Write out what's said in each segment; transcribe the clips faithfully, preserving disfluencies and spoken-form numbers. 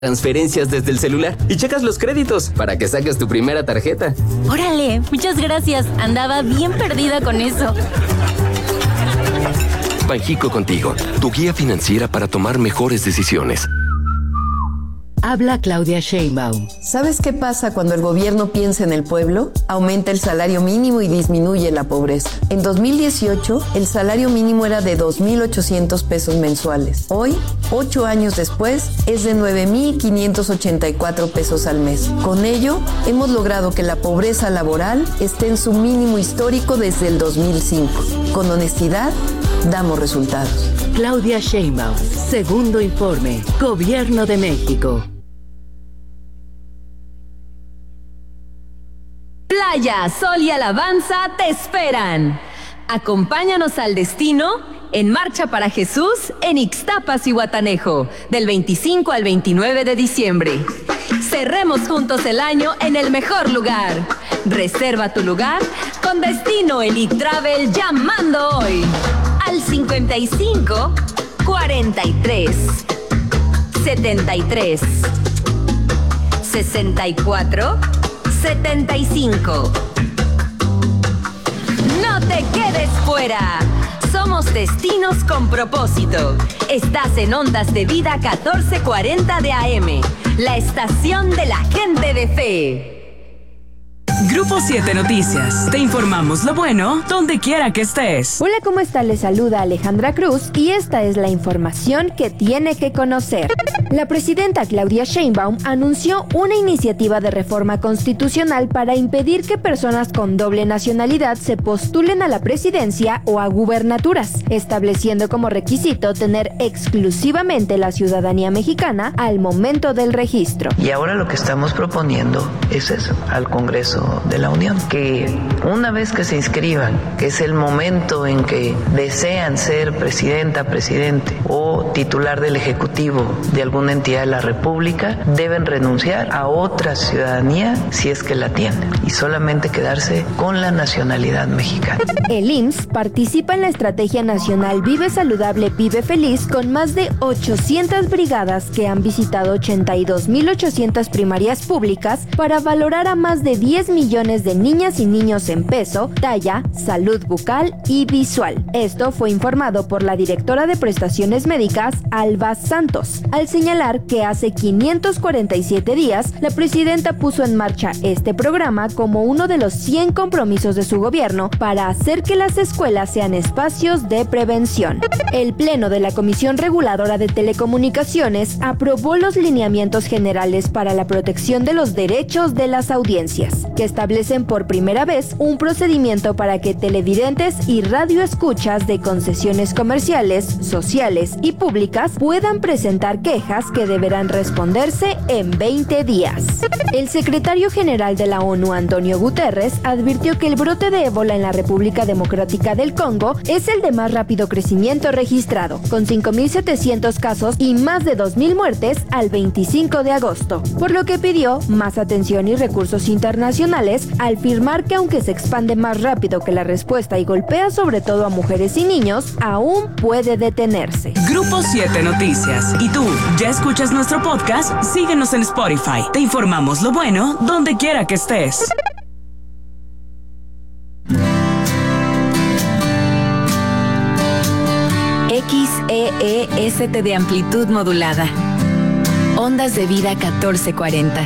transferencias desde el celular y checas los créditos para que saques tu primera tarjeta. Órale, muchas gracias. Andaba bien perdida con eso. Banjico Contigo, tu guía financiera para tomar mejores decisiones. Habla Claudia Sheinbaum. ¿Sabes qué pasa cuando el gobierno piensa en el pueblo? Aumenta el salario mínimo y disminuye la pobreza. En dos mil dieciocho, el salario mínimo era de dos mil ochocientos pesos mensuales. Hoy, ocho años después, es de nueve mil quinientos ochenta y cuatro pesos al mes. Con ello, hemos logrado que la pobreza laboral esté en su mínimo histórico desde el dos mil cinco. Con honestidad, damos resultados. Claudia Sheinbaum, segundo informe, Gobierno de México. Playa, sol y alabanza te esperan. Acompáñanos al destino en Marcha para Jesús en Ixtapas y Guatanejo, del veinticinco al veintinueve de diciembre. Cerremos juntos el año en el mejor lugar. Reserva tu lugar con Destino Elite Travel llamando hoy al cincuenta y cinco, cuarenta y tres, setenta y tres, sesenta y cuatro, setenta y cinco. No te quedes fuera. Somos Destinos con Propósito. Estás en Ondas de Vida catorce cuarenta de A M, la estación de la gente de fe. Grupo siete Noticias. Te informamos lo bueno donde quiera que estés. Hola, ¿cómo está? Les saluda Alejandra Cruz y esta es la información que tiene que conocer. La presidenta Claudia Sheinbaum anunció una iniciativa de reforma constitucional para impedir que personas con doble nacionalidad se postulen a la presidencia o a gubernaturas, estableciendo como requisito tener exclusivamente la ciudadanía mexicana al momento del registro. Y ahora lo que estamos proponiendo es eso, al Congreso de la Unión, que una vez que se inscriban, que es el momento en que desean ser presidenta, presidente o titular del Ejecutivo de alguna entidad de la República, deben renunciar a otra ciudadanía si es que la tienen y solamente quedarse con la nacionalidad mexicana. El I M S S participa en la Estrategia Nacional Vive Saludable, Vive Feliz con más de ochocientas brigadas que han visitado ochenta y dos mil ochocientas primarias públicas para valorar a más de diez millones de niñas y niños en peso, talla, salud bucal y visual. Esto fue informado por la directora de Prestaciones Médicas, Alba Santos, al señalar que hace quinientos cuarenta y siete días la presidenta puso en marcha este programa como uno de los cien compromisos de su gobierno para hacer que las escuelas sean espacios de prevención. El Pleno de la Comisión Reguladora de Telecomunicaciones aprobó los lineamientos generales para la protección de los derechos de las audiencias, que establecen por primera vez un procedimiento para que televidentes y radioescuchas de concesiones comerciales, sociales y públicas puedan presentar quejas que deberán responderse en veinte días. El secretario general de la ONU, Antonio Guterres, advirtió que el brote de ébola en la República Democrática del Congo es el de más rápido crecimiento registrado, con cinco mil setecientos casos y más de dos mil muertes al veinticinco de agosto, por lo que pidió más atención y recursos internacionales al afirmar que aunque se expande más rápido que la respuesta y golpea sobre todo a mujeres y niños, aún puede detenerse. Grupo siete Noticias. ¿Y tú, ya escuchas nuestro podcast? Síguenos en Spotify. Te informamos lo bueno donde quiera que estés. X E E S T de amplitud modulada. Ondas de Vida catorce cuarenta.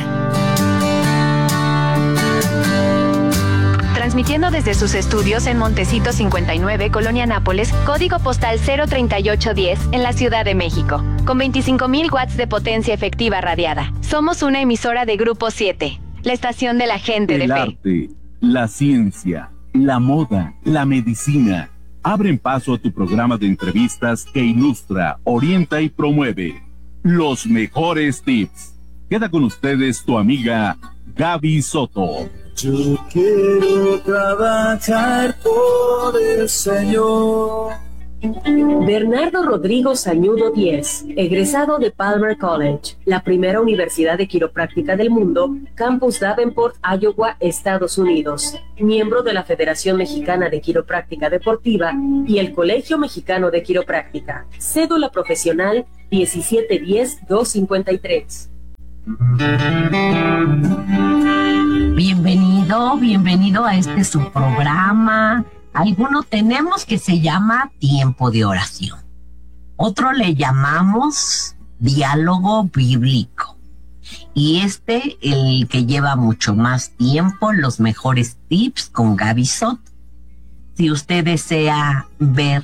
Transmitiendo desde sus estudios en Montecito cincuenta y nueve, Colonia Nápoles, código postal cero treinta y ocho diez, en la Ciudad de México, con veinticinco mil watts de potencia efectiva radiada. Somos una emisora de Grupo siete, la estación de la gente de fe. El arte, la ciencia, la moda, la medicina, abren paso a tu programa de entrevistas que ilustra, orienta y promueve los mejores tips. Queda con ustedes tu amiga Gaby Soto. Yo quiero trabajar por el Señor. Bernardo Rodrigo Sañudo Díez, egresado de Palmer College, la primera universidad de quiropráctica del mundo, Campus Davenport, Iowa, Estados Unidos, miembro de la Federación Mexicana de Quiropráctica Deportiva y el Colegio Mexicano de Quiropráctica. Cédula profesional diecisiete diez dos cincuenta y tres. Bienvenido, bienvenido a este su programa. Alguno tenemos que se llama Tiempo de Oración. Otro le llamamos Diálogo Bíblico. Y este, el que lleva mucho más tiempo, Los Mejores Tips con Gaby Soto. Si usted desea ver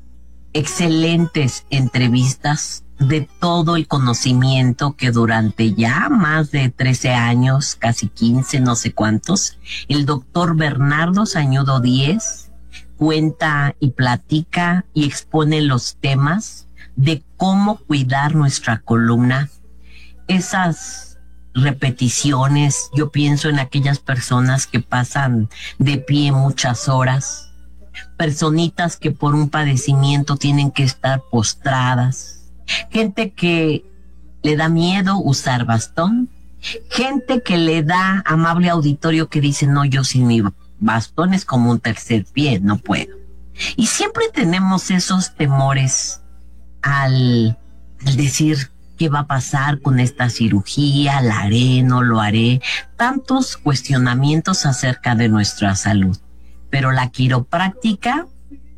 excelentes entrevistas de todo el conocimiento que durante ya más de trece años, casi quince, no sé cuántos, el doctor Bernardo Sañudo Díez cuenta y platica y expone los temas de cómo cuidar nuestra columna. Esas repeticiones, yo pienso en aquellas personas que pasan de pie muchas horas, personitas que por un padecimiento tienen que estar postradas, gente que le da miedo usar bastón, gente que le da, amable auditorio, que dice, no, yo sin mi bastón es como un tercer pie, no puedo. Y siempre tenemos esos temores al, al decir, ¿qué va a pasar con esta cirugía? ¿La haré? ¿No lo haré? Tantos cuestionamientos acerca de nuestra salud. Pero la quiropráctica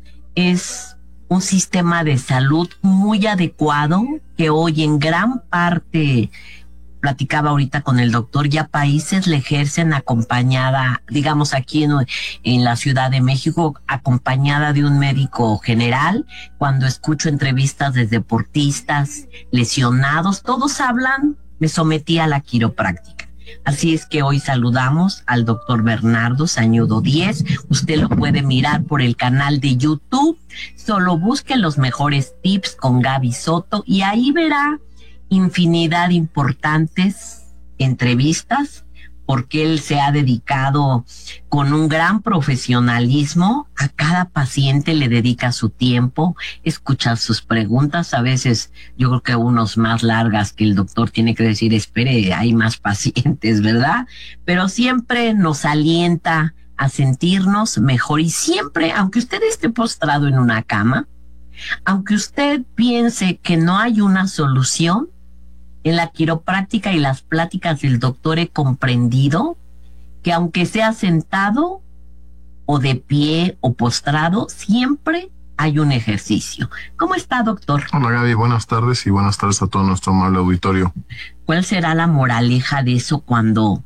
es un sistema de salud muy adecuado que hoy en gran parte, platicaba ahorita con el doctor, ya países le ejercen acompañada, digamos aquí en, en la Ciudad de México, acompañada de un médico general. Cuando escucho entrevistas de deportistas, lesionados, todos hablan, me sometí a la quiropráctica. Así es que hoy saludamos al doctor Bernardo Sañudo Díez. Usted lo puede mirar por el canal de YouTube. Solo busque Los Mejores Tips con Gaby Soto y ahí verá infinidad de importantes entrevistas, porque él se ha dedicado con un gran profesionalismo. A cada paciente le dedica su tiempo, escucha sus preguntas, a veces yo creo que unos más largas que el doctor tiene que decir, espere, hay más pacientes, ¿verdad? Pero siempre nos alienta a sentirnos mejor y siempre, aunque usted esté postrado en una cama, aunque usted piense que no hay una solución, en la quiropráctica y las pláticas del doctor he comprendido que aunque sea sentado o de pie o postrado, siempre hay un ejercicio. ¿Cómo está, doctor? Hola, Gaby, buenas tardes y buenas tardes a todo nuestro amable auditorio. ¿Cuál será la moraleja de eso cuando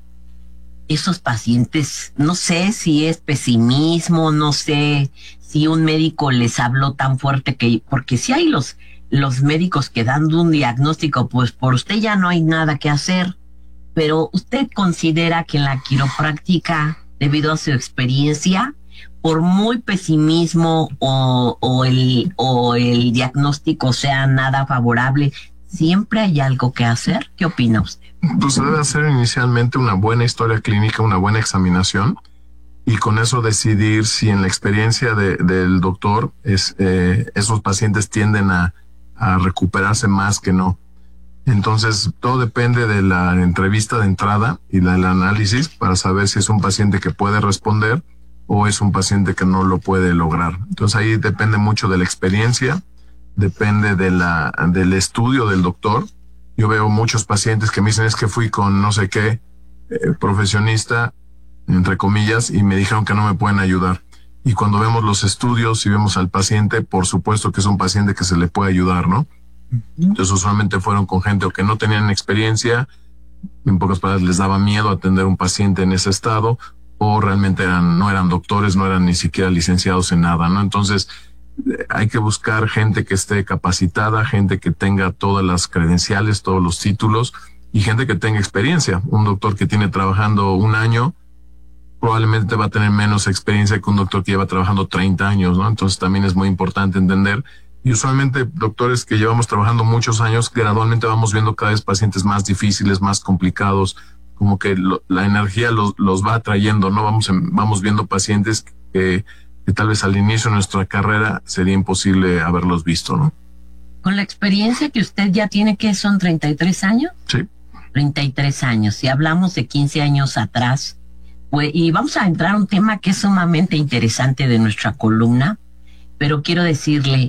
esos pacientes, no sé si es pesimismo, no sé si un médico les habló tan fuerte que, porque si hay los los médicos que dan un diagnóstico, pues por usted ya no hay nada que hacer, pero usted considera que en la quiropráctica, debido a su experiencia, por muy pesimismo o, o, el, o el diagnóstico sea nada favorable, ¿siempre hay algo que hacer? ¿Qué opina usted? Pues debe hacer inicialmente una buena historia clínica, una buena examinación, y con eso decidir si en la experiencia de, del doctor es, eh, esos pacientes tienden a a recuperarse más que no. Entonces, todo depende de la entrevista de entrada y del análisis para saber si es un paciente que puede responder o es un paciente que no lo puede lograr. Entonces, ahí depende mucho de la experiencia, depende de la, del estudio del doctor. Yo veo muchos pacientes que me dicen, es que fui con no sé qué eh, profesionista, entre comillas, y me dijeron que no me pueden ayudar. Y cuando vemos los estudios y vemos al paciente, por supuesto que es un paciente que se le puede ayudar, ¿no? Entonces usualmente fueron con gente o que no tenían experiencia, en pocas palabras les daba miedo atender a un paciente en ese estado, o realmente eran, no eran doctores, no eran ni siquiera licenciados en nada, ¿no? Entonces hay que buscar gente que esté capacitada, gente que tenga todas las credenciales, todos los títulos y gente que tenga experiencia. Un doctor que tiene trabajando un año probablemente va a tener menos experiencia que un doctor que lleva trabajando treinta años, ¿no? Entonces también es muy importante entender. Y usualmente doctores que llevamos trabajando muchos años, gradualmente vamos viendo cada vez pacientes más difíciles, más complicados, como que lo, la energía los, los va atrayendo, ¿no? Vamos, en, vamos viendo pacientes que, que tal vez al inicio de nuestra carrera sería imposible haberlos visto, ¿no? Con la experiencia que usted ya tiene, ¿qué son treinta y tres años? Sí. treinta y tres años. Si hablamos de quince años atrás, pues, y vamos a entrar a un tema que es sumamente interesante de nuestra columna, pero quiero decirle,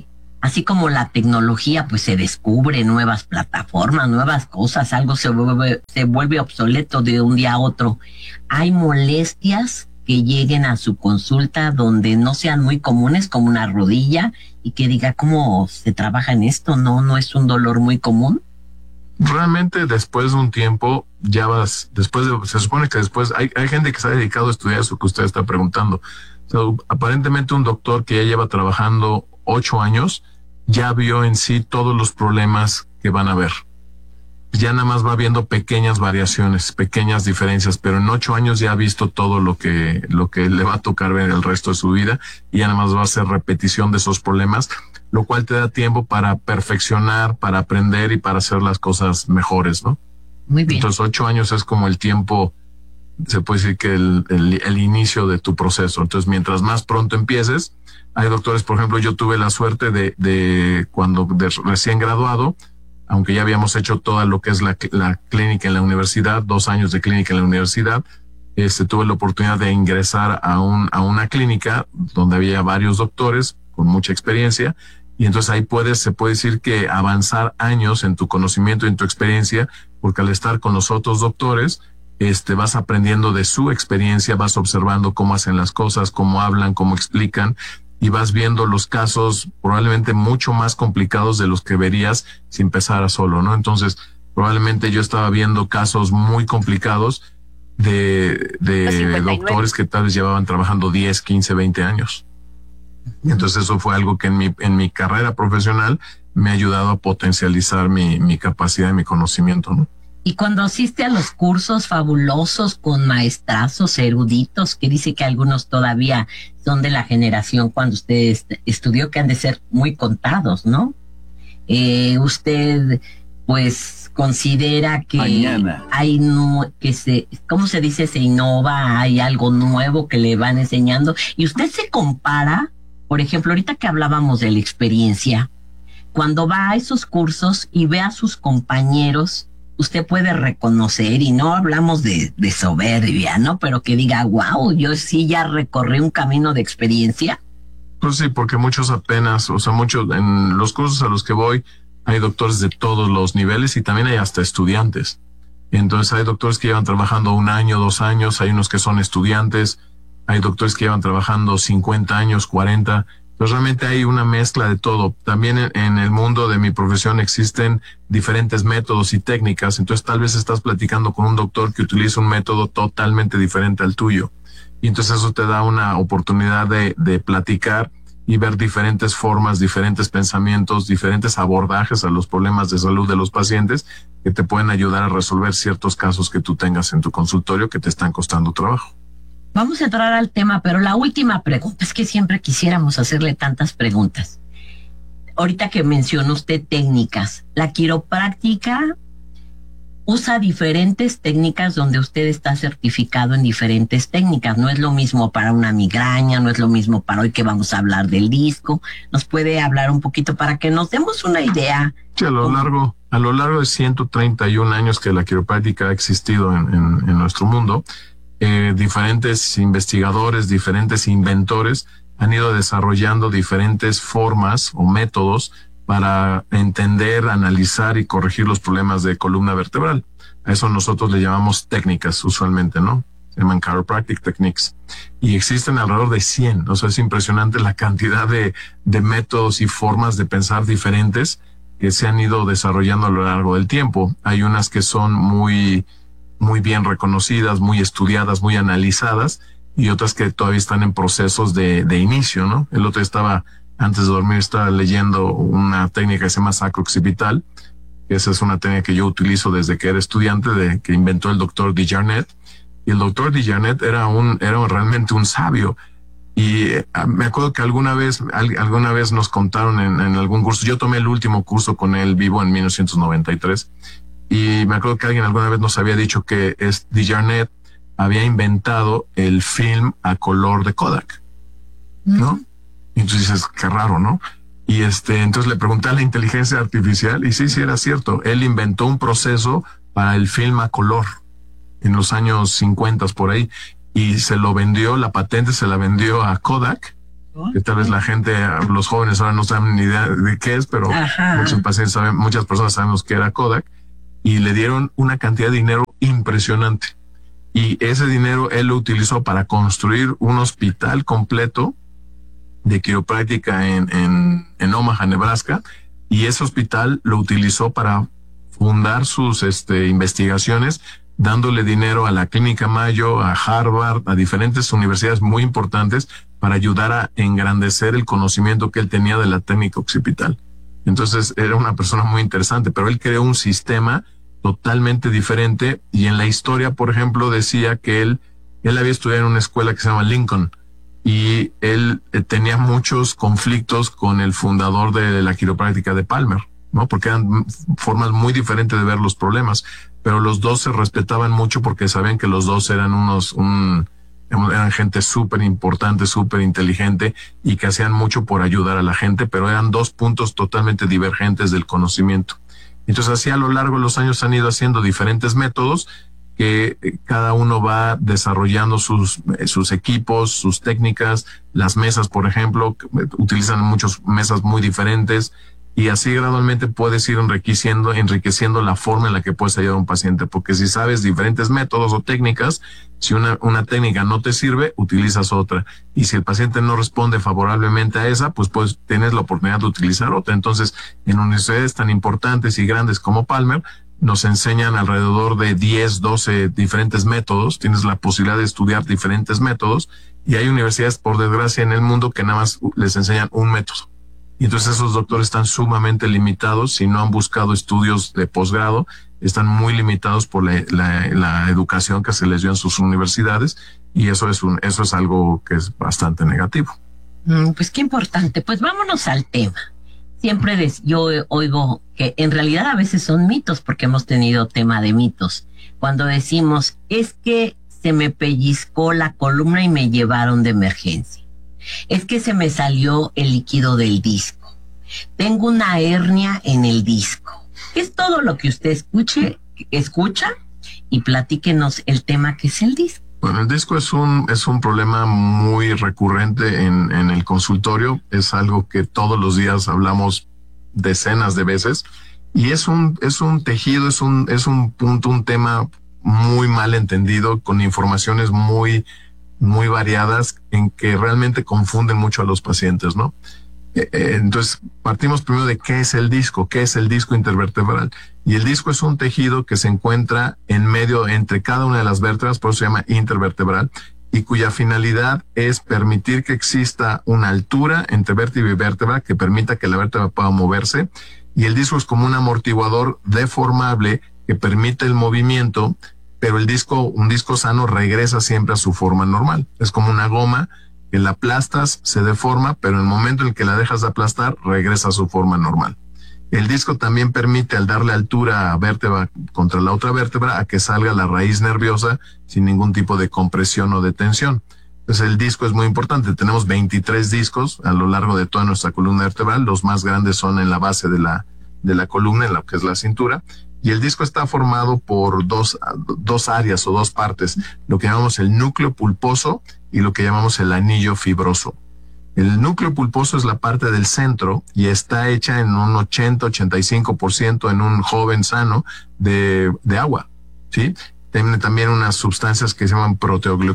así como la tecnología, pues se descubre nuevas plataformas, nuevas cosas, algo se vuelve, se vuelve obsoleto de un día a otro. ¿Hay molestias que lleguen a su consulta donde no sean muy comunes, como una rodilla, y que diga cómo se trabaja en esto? ¿No, no es un dolor muy común? Realmente después de un tiempo, ya vas, después de, se supone que después, hay, hay gente que se ha dedicado a estudiar eso que usted está preguntando. O sea, aparentemente un doctor que ya lleva trabajando ocho años, ya vio en sí todos los problemas que van a haber. Ya nada más va viendo pequeñas variaciones, pequeñas diferencias, pero en ocho años ya ha visto todo lo que, lo que le va a tocar ver el resto de su vida, y ya nada más va a hacer repetición de esos problemas, lo cual te da tiempo para perfeccionar, para aprender y para hacer las cosas mejores, ¿no? Muy bien. Entonces ocho años es como el tiempo, se puede decir que el, el, el inicio de tu proceso. Entonces mientras más pronto empieces, hay doctores, por ejemplo, yo tuve la suerte de, de cuando de recién graduado, aunque ya habíamos hecho toda lo que es la, la clínica en la universidad, dos años de clínica en la universidad, este, tuve la oportunidad de ingresar a, un, a una clínica donde había varios doctores con mucha experiencia, y entonces ahí puedes, se puede decir que avanzar años en tu conocimiento y en tu experiencia, porque al estar con los otros doctores, este, vas aprendiendo de su experiencia, vas observando cómo hacen las cosas, cómo hablan, cómo explican, y vas viendo los casos probablemente mucho más complicados de los que verías si empezaras solo, ¿no? Entonces, probablemente yo estaba viendo casos muy complicados de, de doctores que tal vez llevaban trabajando diez, quince, veinte años. Y entonces eso fue algo que en mi, en mi carrera profesional me ha ayudado a potencializar mi, mi capacidad y mi conocimiento, ¿no? Y cuando asiste a los cursos fabulosos con maestrazos eruditos, que dice que algunos todavía son de la generación cuando usted est estudió, que han de ser muy contados, ¿no? Eh, usted, pues, considera que Mañana. hay, no, que se, ¿cómo se dice? Se innova, hay algo nuevo que le van enseñando. Y usted se compara, por ejemplo, ahorita que hablábamos de la experiencia, cuando va a esos cursos y ve a sus compañeros, usted puede reconocer, y no hablamos de, de soberbia, ¿no? Pero que diga, wow, yo sí ya recorrí un camino de experiencia. Pues sí, porque muchos apenas, o sea, muchos, en los cursos a los que voy, hay doctores de todos los niveles y también hay hasta estudiantes. Entonces hay doctores que llevan trabajando un año, dos años, hay unos que son estudiantes, hay doctores que llevan trabajando cincuenta años, cuarenta. Pues realmente hay una mezcla de todo. También en, en el mundo de mi profesión existen diferentes métodos y técnicas. Entonces tal vez estás platicando con un doctor que utiliza un método totalmente diferente al tuyo. Y entonces eso te da una oportunidad de, de platicar y ver diferentes formas, diferentes pensamientos, diferentes abordajes a los problemas de salud de los pacientes que te pueden ayudar a resolver ciertos casos que tú tengas en tu consultorio que te están costando trabajo. Vamos a entrar al tema, pero la última pregunta, es que siempre quisiéramos hacerle tantas preguntas. Ahorita que mencionó usted técnicas, la quiropráctica usa diferentes técnicas donde usted está certificado en diferentes técnicas. No es lo mismo para una migraña, no es lo mismo para hoy que vamos a hablar del disco. ¿Nos puede hablar un poquito para que nos demos una idea? Sí, a lo largo, a lo largo de ciento treinta y un años que la quiropráctica ha existido en, en, en nuestro mundo, Eh, diferentes investigadores, diferentes inventores han ido desarrollando diferentes formas o métodos para entender, analizar y corregir los problemas de columna vertebral. A eso nosotros le llamamos técnicas usualmente, ¿no? Se llaman chiropractic techniques. Y existen alrededor de cien. O sea, es impresionante la cantidad de, de métodos y formas de pensar diferentes que se han ido desarrollando a lo largo del tiempo. Hay unas que son muy... muy bien reconocidas, muy estudiadas, muy analizadas, y otras que todavía están en procesos de, de inicio, ¿no? El otro estaba, antes de dormir, estaba leyendo una técnica que se llama sacro-occipital, que esa es una técnica que yo utilizo desde que era estudiante, de que inventó el doctor Desjarnais, y el doctor Desjarnais era un, era realmente un sabio, y eh, me acuerdo que alguna vez, al, alguna vez nos contaron en, en algún curso, yo tomé el último curso con él vivo en mil novecientos noventa y tres, y me acuerdo que alguien alguna vez nos había dicho que es Desjarnais había inventado el film a color de Kodak, ¿no? Uh-huh. Y entonces dices, qué raro, ¿no? Y este, entonces le pregunté a la inteligencia artificial y sí, sí era cierto. Él inventó un proceso para el film a color en los años cincuenta por ahí y se lo vendió, la patente se la vendió a Kodak que tal vez la gente, los jóvenes ahora no saben ni idea de qué es, pero Ajá. muchos pacientes saben, muchas personas sabemos que era Kodak, y le dieron una cantidad de dinero impresionante. Y ese dinero él lo utilizó para construir un hospital completo de quiropráctica en, en, en Omaha, Nebraska, y ese hospital lo utilizó para fundar sus este, investigaciones, dándole dinero a la Clínica Mayo, a Harvard, a diferentes universidades muy importantes para ayudar a engrandecer el conocimiento que él tenía de la técnica occipital. Entonces era una persona muy interesante, pero él creó un sistema totalmente diferente, y en la historia, por ejemplo, decía que él, él había estudiado en una escuela que se llama Lincoln, y él eh, tenía muchos conflictos con el fundador de la quiropráctica de Palmer, ¿no? Porque eran formas muy diferentes de ver los problemas, pero los dos se respetaban mucho porque sabían que los dos eran unos, un, eran gente súper importante, súper inteligente, y que hacían mucho por ayudar a la gente, pero eran dos puntos totalmente divergentes del conocimiento. Entonces así a lo largo de los años han ido haciendo diferentes métodos que cada uno va desarrollando sus, sus equipos, sus técnicas, las mesas, por ejemplo, utilizan muchas mesas muy diferentes, y así gradualmente puedes ir enriqueciendo, enriqueciendo la forma en la que puedes ayudar a un paciente, porque si sabes diferentes métodos o técnicas, si una, una técnica no te sirve, utilizas otra, y si el paciente no responde favorablemente a esa, pues, pues tienes la oportunidad de utilizar otra. Entonces, en universidades tan importantes y grandes como Palmer, nos enseñan alrededor de diez, doce diferentes métodos, tienes la posibilidad de estudiar diferentes métodos, y hay universidades, por desgracia, en el mundo que nada más les enseñan un método. Y entonces esos doctores están sumamente limitados, si no han buscado estudios de posgrado, están muy limitados por la, la, la educación que se les dio en sus universidades, y eso es un, eso es algo que es bastante negativo. Mm, pues qué importante. Pues vámonos al tema. Siempre des, yo oigo que en realidad a veces son mitos, porque hemos tenido tema de mitos. Cuando decimos, es que se me pellizcó la columna y me llevaron de emergencia. Es que se me salió el líquido del disco. Tengo una hernia en el disco. Es todo lo que usted escuche, escucha, y platíquenos el tema que es el disco. Bueno, el disco es un, es un problema muy recurrente en, en el consultorio. Es algo que todos los días hablamos decenas de veces. Y es un, es un tejido, es un, es un punto, un tema muy mal entendido, con informaciones muy muy variadas, en que realmente confunden mucho a los pacientes, ¿no? Eh, eh, entonces, partimos primero de qué es el disco, qué es el disco intervertebral. Y el disco es un tejido que se encuentra en medio, entre cada una de las vértebras, por eso se llama intervertebral, y cuya finalidad es permitir que exista una altura entre vértebra y vértebra que permita que la vértebra pueda moverse. Y el disco es como un amortiguador deformable que permite el movimiento, pero el disco, un disco sano regresa siempre a su forma normal. Es como una goma que la aplastas, se deforma, pero en el momento en el que la dejas de aplastar, regresa a su forma normal. El disco también permite, al darle altura a vértebra contra la otra vértebra, a que salga la raíz nerviosa sin ningún tipo de compresión o de tensión. Entonces el disco es muy importante. Tenemos veintitrés discos a lo largo de toda nuestra columna vertebral. Los más grandes son en la base de la, de la columna, en lo que es la cintura. Y el disco está formado por dos, dos áreas o dos partes, lo que llamamos el núcleo pulposo y lo que llamamos el anillo fibroso. El núcleo pulposo es la parte del centro y está hecha en un ochenta a ochenta y cinco por ciento en un joven sano de, de agua, ¿sí? Tiene también unas sustancias que se llaman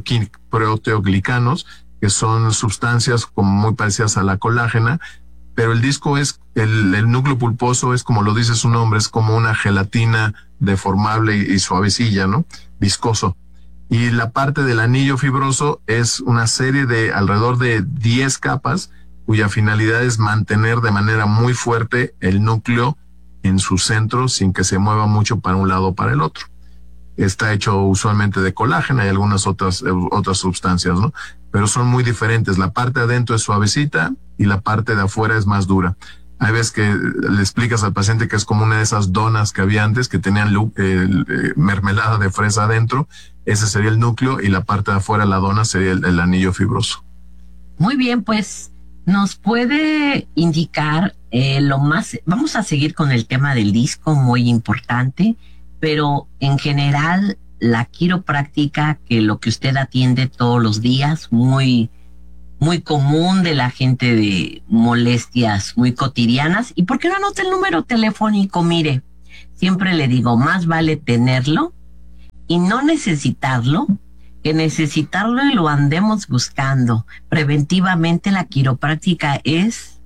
proteoglicanos, que son sustancias como muy parecidas a la colágena, pero el disco es, el, el núcleo pulposo es, como lo dice su nombre, es como una gelatina deformable y, y suavecilla, ¿no? Viscoso. Y la parte del anillo fibroso es una serie de alrededor de diez capas, cuya finalidad es mantener de manera muy fuerte el núcleo en su centro sin que se mueva mucho para un lado o para el otro. Está hecho usualmente de colágeno y algunas otras, otras sustancias, ¿no? Pero son muy diferentes. La parte de adentro es suavecita y la parte de afuera es más dura. Hay veces que le explicas al paciente que es como una de esas donas que había antes, que tenían eh, eh, mermelada de fresa adentro. Ese sería el núcleo y la parte de afuera, la dona, sería el, el anillo fibroso. Muy bien, pues nos puede indicar eh, lo más... Vamos a seguir con el tema del disco, muy importante, pero en general la quiropráctica, que lo que usted atiende todos los días, muy muy común de la gente de molestias muy cotidianas. ¿Y por qué no anota el número telefónico? Mire, siempre le digo, más vale tenerlo y no necesitarlo que necesitarlo y lo andemos buscando. Preventivamente la quiropráctica es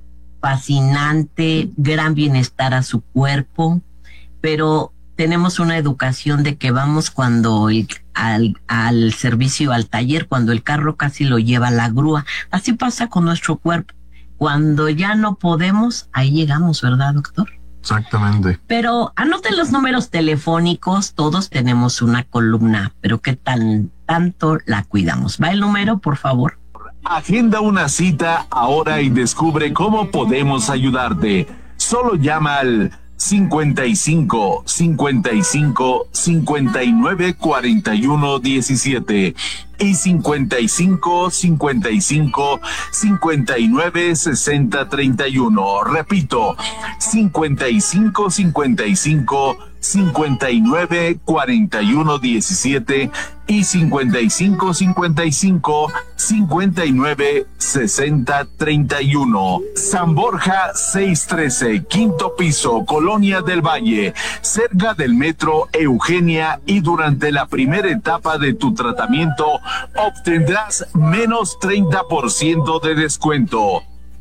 fascinante, gran bienestar a su cuerpo, pero tenemos una educación de que vamos cuando el, al, al servicio, al taller, cuando el carro casi lo lleva la grúa. Así pasa con nuestro cuerpo. Cuando ya no podemos, ahí llegamos, ¿verdad, doctor? Exactamente. Pero anoten los números telefónicos, todos tenemos una columna, pero ¿qué tan tanto la cuidamos? ¿Va el número, por favor? Agenda una cita ahora y descubre cómo podemos ayudarte. Solo llama al cincuenta y cinco, cincuenta y cinco, cincuenta y nueve, cuarenta y uno, diecisiete y cincuenta y cinco, cincuenta y cinco, cincuenta y nueve, sesenta, treinta y uno. Repito, cincuenta y cinco, cincuenta y cinco, cincuenta y nueve, cuarenta y uno, diecisiete y cincuenta y cinco, cincuenta y cinco, cincuenta y nueve, sesenta, treinta y uno. San Borja seiscientos trece, quinto piso, Colonia del Valle, cerca del metro Eugenia, y durante la primera etapa de tu tratamiento obtendrás menos treinta por ciento de descuento.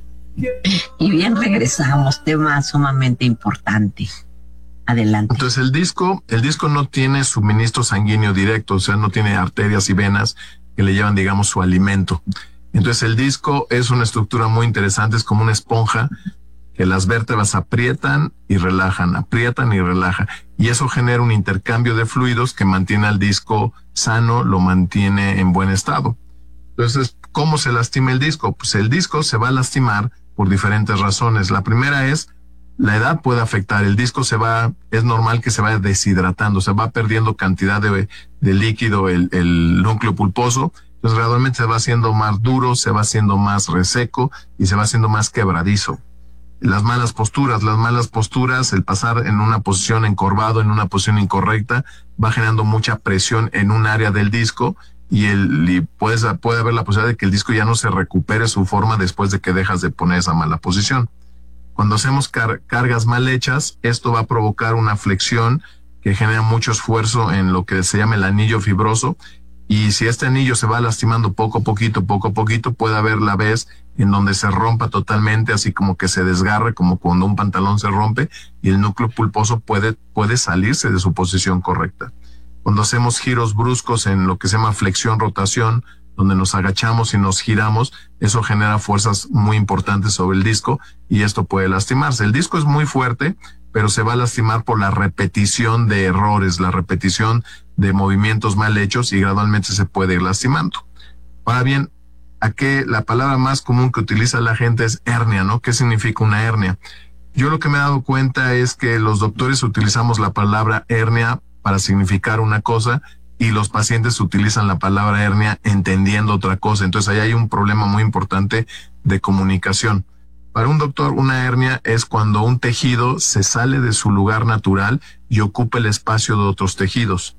Y bien, regresamos, tema sumamente importante. Adelante. Entonces el disco, el disco no tiene suministro sanguíneo directo, o sea, no tiene arterias y venas que le llevan, digamos, su alimento. Entonces el disco es una estructura muy interesante, es como una esponja que las vértebras aprietan y relajan, aprietan y relajan. Y eso genera un intercambio de fluidos que mantiene al disco sano, lo mantiene en buen estado. Entonces, ¿cómo se lastima el disco? Pues el disco se va a lastimar por diferentes razones. La primera es, la edad puede afectar. El disco se va, es normal que se vaya deshidratando, se va perdiendo cantidad de, de líquido, el, el núcleo pulposo. Entonces gradualmente se va haciendo más duro, se va haciendo más reseco y se va haciendo más quebradizo. Las malas posturas, las malas posturas, el pasar en una posición encorvado, en una posición incorrecta, va generando mucha presión en un área del disco y, el, y puedes, puede haber la posibilidad de que el disco ya no se recupere su forma después de que dejas de poner esa mala posición. Cuando hacemos car cargas mal hechas, esto va a provocar una flexión que genera mucho esfuerzo en lo que se llama el anillo fibroso. Y si este anillo se va lastimando poco a poquito, poco a poquito, puede haber la vez en donde se rompa totalmente, así como que se desgarre, como cuando un pantalón se rompe, y el núcleo pulposo puede, puede salirse de su posición correcta. Cuando hacemos giros bruscos en lo que se llama flexión-rotación, donde nos agachamos y nos giramos, eso genera fuerzas muy importantes sobre el disco y esto puede lastimarse. El disco es muy fuerte, pero se va a lastimar por la repetición de errores, la repetición de movimientos mal hechos y gradualmente se puede ir lastimando. Ahora bien, ¿a qué la palabra más común que utiliza la gente es hernia, ¿no? ¿Qué significa una hernia? Yo lo que me he dado cuenta es que los doctores utilizamos la palabra hernia para significar una cosa y los pacientes utilizan la palabra hernia entendiendo otra cosa. Entonces ahí hay un problema muy importante de comunicación. Para un doctor, una hernia es cuando un tejido se sale de su lugar natural y ocupa el espacio de otros tejidos.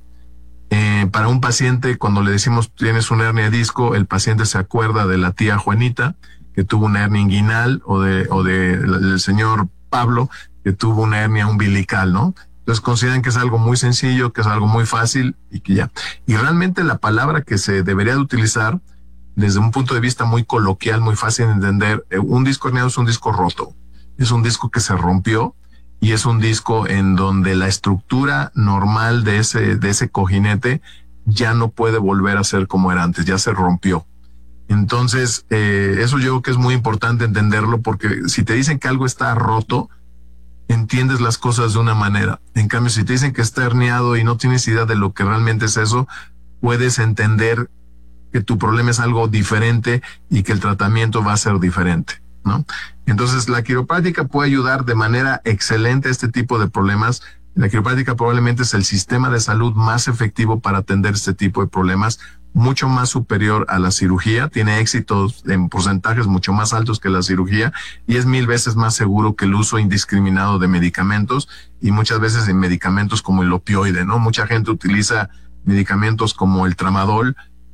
Eh, para un paciente, cuando le decimos tienes una hernia de disco, el paciente se acuerda de la tía Juanita, que tuvo una hernia inguinal, o de, o de del señor Pablo, que tuvo una hernia umbilical, ¿no? Entonces consideran que es algo muy sencillo, que es algo muy fácil y que ya. Y realmente la palabra que se debería de utilizar desde un punto de vista muy coloquial, muy fácil de entender, un disco herniado es un disco roto, es un disco que se rompió y es un disco en donde la estructura normal de ese, de ese cojinete ya no puede volver a ser como era antes, ya se rompió. Entonces, eh, eso yo creo que es muy importante entenderlo porque si te dicen que algo está roto, entiendes las cosas de una manera. En cambio, si te dicen que está herniado y no tienes idea de lo que realmente es eso, puedes entender que tu problema es algo diferente y que el tratamiento va a ser diferente, ¿no? Entonces, la quiropráctica puede ayudar de manera excelente a este tipo de problemas. La quiropráctica probablemente es el sistema de salud más efectivo para atender este tipo de problemas, mucho más superior a la cirugía, tiene éxitos en porcentajes mucho más altos que la cirugía y es mil veces más seguro que el uso indiscriminado de medicamentos y muchas veces en medicamentos como el opioide, ¿no? Mucha gente utiliza medicamentos como el tramadol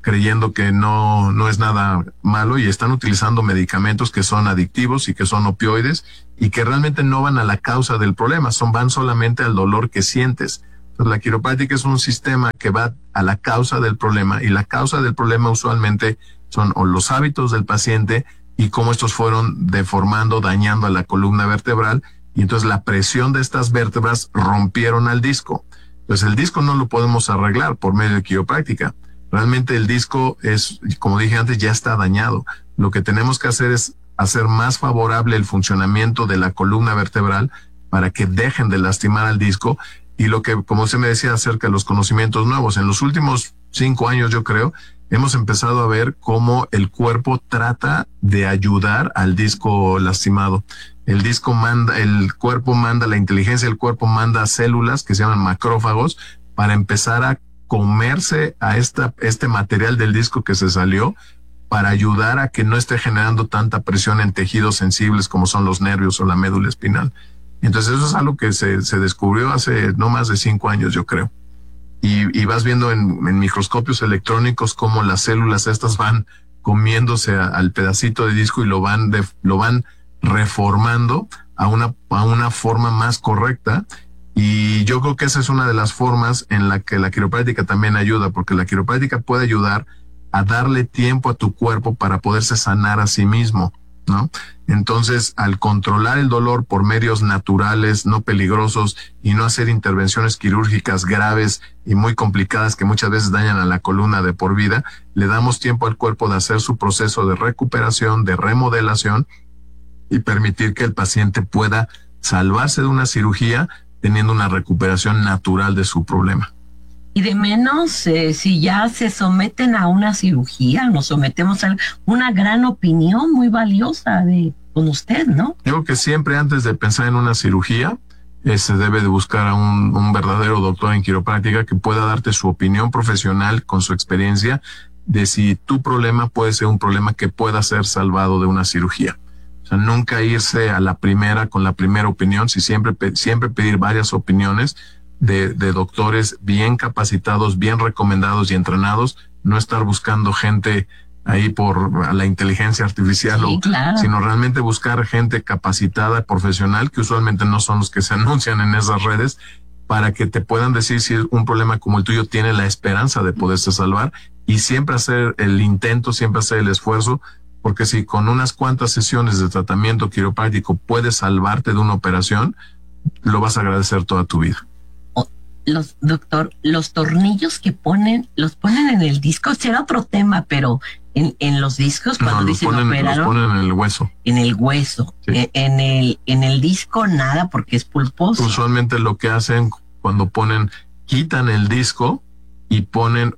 creyendo que no, no es nada malo y están utilizando medicamentos que son adictivos y que son opioides y que realmente no van a la causa del problema, son, van solamente al dolor que sientes. Entonces, la quiropráctica es un sistema que va a la causa del problema y la causa del problema usualmente son o los hábitos del paciente y cómo estos fueron deformando, dañando a la columna vertebral y entonces la presión de estas vértebras rompieron al disco. Entonces el disco no lo podemos arreglar por medio de quiropráctica. Realmente el disco es, como dije antes, ya está dañado. Lo que tenemos que hacer es hacer más favorable el funcionamiento de la columna vertebral para que dejen de lastimar al disco. Y lo que, como usted me decía acerca de los conocimientos nuevos, en los últimos cinco años yo creo, hemos empezado a ver cómo el cuerpo trata de ayudar al disco lastimado. El disco manda, el cuerpo manda, la inteligencia del cuerpo manda células que se llaman macrófagos para empezar a comerse a esta, este material del disco que se salió para ayudar a que no esté generando tanta presión en tejidos sensibles como son los nervios o la médula espinal. Entonces eso es algo que se, se descubrió hace no más de cinco años, yo creo. Y, y vas viendo en, en microscopios electrónicos cómo las células estas van comiéndose a, al pedacito de disco y lo van, de, lo van reformando a una, a una forma más correcta. Y yo creo que esa es una de las formas en la que la quiropráctica también ayuda, porque la quiropráctica puede ayudar a darle tiempo a tu cuerpo para poderse sanar a sí mismo, ¿no? Entonces, al controlar el dolor por medios naturales, no peligrosos, y no hacer intervenciones quirúrgicas graves y muy complicadas que muchas veces dañan a la columna de por vida, le damos tiempo al cuerpo de hacer su proceso de recuperación, de remodelación, y permitir que el paciente pueda salvarse de una cirugía teniendo una recuperación natural de su problema. Y de menos, eh, si ya se someten a una cirugía, nos sometemos a una gran opinión muy valiosa de con usted, ¿no? Digo que siempre antes de pensar en una cirugía, eh, se debe de buscar a un, un verdadero doctor en quiropráctica que pueda darte su opinión profesional con su experiencia de si tu problema puede ser un problema que pueda ser salvado de una cirugía. O sea, nunca irse a la primera con la primera opinión, si siempre, siempre pedir varias opiniones de, de doctores bien capacitados, bien recomendados y entrenados, no estar buscando gente ahí por la inteligencia artificial, sí, o, claro. sino realmente buscar gente capacitada, profesional, que usualmente no son los que se anuncian en esas redes, para que te puedan decir si un problema como el tuyo tiene la esperanza de poderse salvar, y siempre hacer el intento, siempre hacer el esfuerzo, porque si con unas cuantas sesiones de tratamiento quiropráctico puedes salvarte de una operación, lo vas a agradecer toda tu vida. Los, doctor, los tornillos que ponen, los ponen en el disco, será otro tema, pero en, en los discos cuando no, los dicen ponen, operaron, los ponen en el hueso. En el hueso. Sí. En, en el, en el disco nada, porque es pulposo. Usualmente lo que hacen cuando ponen, quitan el disco y ponen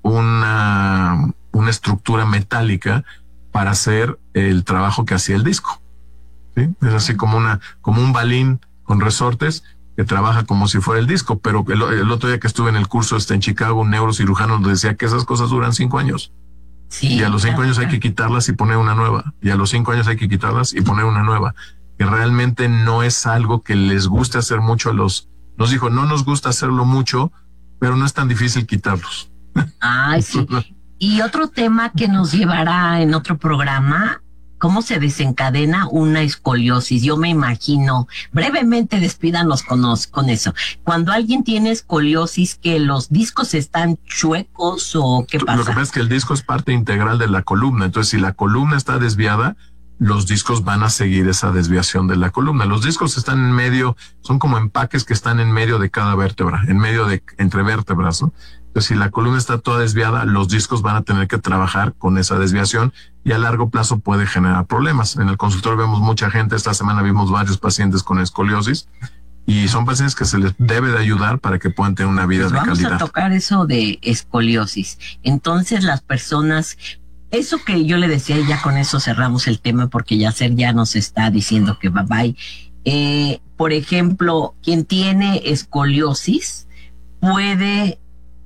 una, una estructura metálica para hacer el trabajo que hacía el disco. ¿Sí? Es así como una, como un balín con resortes que trabaja como si fuera el disco, pero el, el otro día que estuve en el curso este en Chicago, un neurocirujano nos decía que esas cosas duran cinco años. Sí, y a los cinco años hay que quitarlas y poner una nueva. Y a los cinco años hay que quitarlas y poner una nueva. Que realmente no es algo que les guste hacer mucho a los... Nos dijo, no nos gusta hacerlo mucho, pero no es tan difícil quitarlos. Ay, sí. Y otro tema que nos llevará en otro programa, ¿cómo se desencadena una escoliosis? Yo me imagino, brevemente despídanos con, nos, con eso. Cuando alguien tiene escoliosis, ¿que los discos están chuecos o qué pasa? Lo que pasa es que el disco es parte integral de la columna. Entonces, si la columna está desviada, los discos van a seguir esa desviación de la columna. Los discos están en medio, son como empaques que están en medio de cada vértebra, en medio de, entre vértebras, ¿no? Entonces, si la columna está toda desviada, los discos van a tener que trabajar con esa desviación y a largo plazo puede generar problemas. En el consultorio vemos mucha gente, esta semana vimos varios pacientes con escoliosis y son pacientes que se les debe de ayudar para que puedan tener una vida pues de vamos calidad. Vamos a tocar eso de escoliosis. Entonces, las personas, eso que yo le decía, y ya con eso cerramos el tema porque Yacer ya nos está diciendo que bye bye. Eh, por ejemplo, quien tiene escoliosis puede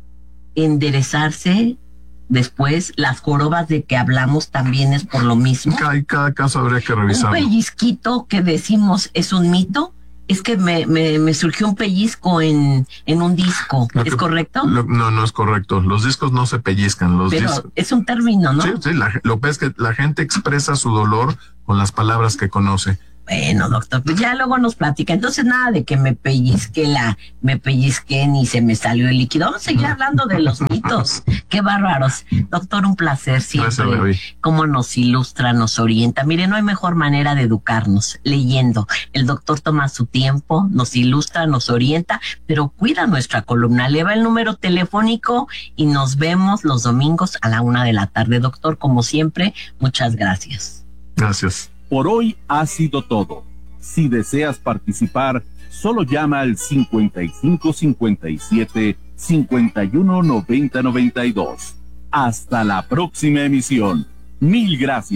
enderezarse después. Las jorobas de que hablamos también es por lo mismo. Cada, cada caso habría que revisarlo. Un pellizquito que decimos es un mito Es que me, me, me surgió un pellizco en, en un disco, ¿es que, correcto? Lo, no, no es correcto. Los discos no se pellizcan. Los Pero discos, es un término, ¿no? Sí, sí, la, lo que es que la gente expresa su dolor con las palabras que conoce. Bueno, doctor, pues ya luego nos platica. Entonces nada de que me pellizque la, me pellizqué ni se me salió el líquido. Vamos a seguir hablando de los mitos. Qué bárbaros. Doctor, un placer siempre. Gracias, cómo nos ilustra, nos orienta. Mire, no hay mejor manera de educarnos, leyendo. El doctor toma su tiempo, nos ilustra, nos orienta, pero cuida nuestra columna. Le va el número telefónico y nos vemos los domingos a la una de la tarde. Doctor, como siempre, muchas gracias. Gracias. Por hoy ha sido todo. Si deseas participar, solo llama al cincuenta y cinco cincuenta y siete cincuenta y uno noventa noventa y dos. Hasta la próxima emisión. Mil gracias.